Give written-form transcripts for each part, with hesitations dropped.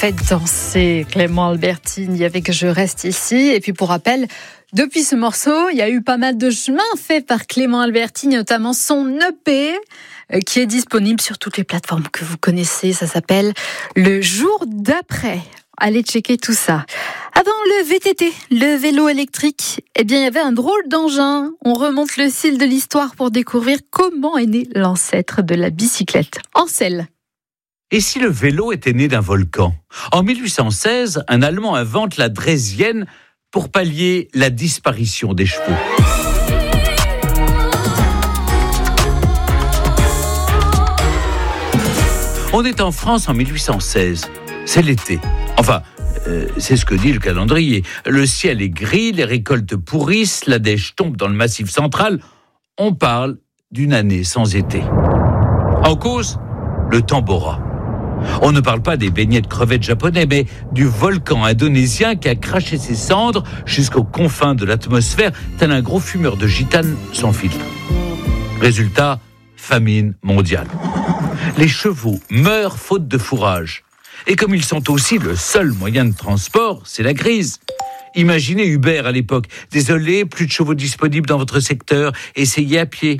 fait danser Clément Albertini avec Je reste ici. Et puis pour rappel, depuis ce morceau, il y a eu pas mal de chemin fait par Clément Albertini, notamment son EP qui est disponible sur toutes les plateformes que vous connaissez. Ça s'appelle Le jour d'après. Allez checker tout ça. Avant le VTT, le vélo électrique, eh bien, il y avait un drôle d'engin. On remonte le fil de l'histoire pour découvrir comment est né l'ancêtre de la bicyclette. En selle. Et si le vélo était né d'un volcan ? En 1816, un Allemand invente la draisienne pour pallier la disparition des chevaux. On est en France en 1816. C'est l'été. Enfin, c'est ce que dit le calendrier. Le ciel est gris, les récoltes pourrissent, la neige tombe dans le Massif central. On parle d'une année sans été. En cause, le Tambora. On ne parle pas des beignets de crevettes japonais, mais du volcan indonésien qui a craché ses cendres jusqu'aux confins de l'atmosphère, tel un gros fumeur de gitane sans filtre. Résultat, famine mondiale. Les chevaux meurent faute de fourrage. Et comme ils sont aussi le seul moyen de transport, c'est la crise. Imaginez Uber à l'époque. Désolé, plus de chevaux disponibles dans votre secteur, essayez à pied.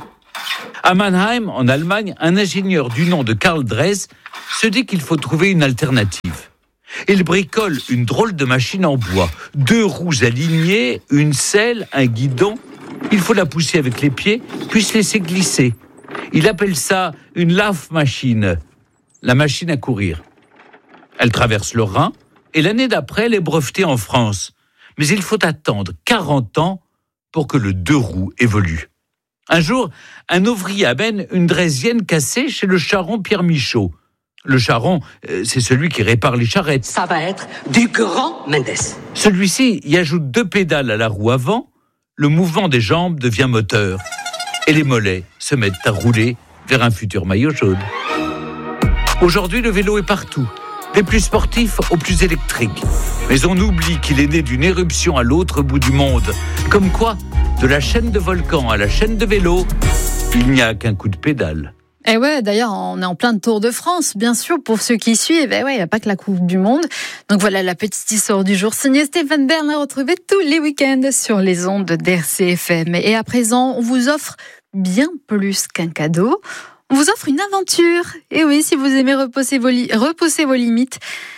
À Mannheim, en Allemagne, un ingénieur du nom de Karl Dres se dit qu'il faut trouver une alternative. Il bricole une drôle de machine en bois, 2 roues alignées, une selle, un guidon. Il faut la pousser avec les pieds, puis se laisser glisser. Il appelle ça une Laufmaschine, la machine à courir. Elle traverse le Rhin et l'année d'après, elle est brevetée en France. Mais il faut attendre 40 ans pour que le 2 roues évolue. Un jour, un ouvrier amène une draisienne cassée chez le charron Pierre Michaud. Le charron, c'est celui qui répare les charrettes. Ça va être du grand Mendes. Celui-ci y ajoute 2 pédales à la roue avant, le mouvement des jambes devient moteur. Et les mollets se mettent à rouler vers un futur maillot jaune. Aujourd'hui, le vélo est partout, des plus sportifs aux plus électriques. Mais on oublie qu'il est né d'une éruption à l'autre bout du monde. Comme quoi, de la chaîne de volcan à la chaîne de vélo, il n'y a qu'un coup de pédale. Et ouais, d'ailleurs, on est en plein de Tour de France, bien sûr, pour ceux qui suivent. Et ouais, il n'y a pas que la Coupe du Monde. Donc voilà la petite histoire du jour. Signé Stéphane Bern, à retrouver tous les week-ends sur les ondes d'RCFM. Et à présent, on vous offre bien plus qu'un cadeau. On vous offre une aventure. Et oui, si vous aimez repousser vos limites,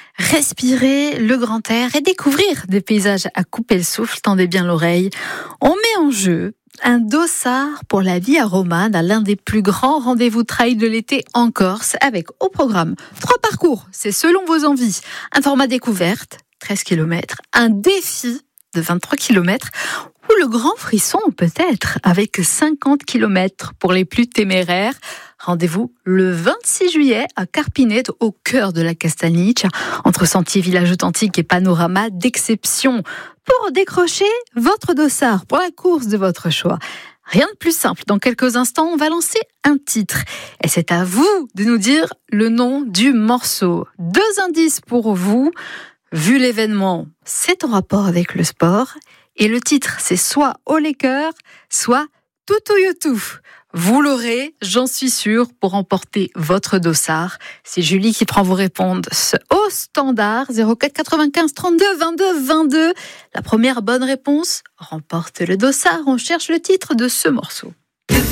respirer le grand air et découvrir des paysages à couper le souffle, tendez bien l'oreille. On met en jeu un dossard pour la Via Romana, l'un des plus grands rendez-vous trail de l'été en Corse, avec au programme 3 parcours, c'est selon vos envies, un format découverte, 13 km, un défi de 23 km, ou le grand frisson peut-être, avec 50 km pour les plus téméraires. Rendez-vous le 26 juillet à Carpinet, au cœur de la Castagniccia, entre sentier village authentique et panorama d'exception, pour décrocher votre dossard pour la course de votre choix. Rien de plus simple. Dans quelques instants, on va lancer un titre. Et c'est à vous de nous dire le nom du morceau. 2 indices pour vous. Vu l'événement, c'est en rapport avec le sport. Et le titre, c'est soit Au les cœurs, soit Toutou Youtou. Vous l'aurez, j'en suis sûre, pour remporter votre dossard. C'est Julie qui prend vos réponses au standard 04 95 32 22 22. La première bonne réponse remporte le dossard. On cherche le titre de ce morceau.